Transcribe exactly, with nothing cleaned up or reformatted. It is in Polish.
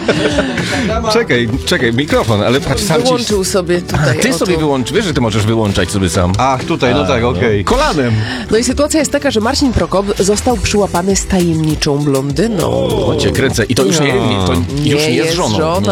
Czekaj, czekaj, mikrofon, ale patrz, sam ci... Wyłączył sobie tutaj. Ty oto. sobie wyłączysz, wiesz, że ty możesz wyłączać sobie sam. Ach, tutaj, no tak, okej. Okay. Kolanem. No i sytuacja jest taka, że Marcin Prokop został przyłapany z tajemniczą blondyną. O cię kręcę. I to już nie, nie, to już nie jest żoną.